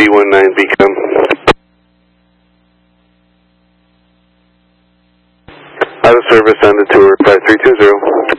D19 Beacon. Out of service on the tour 5320.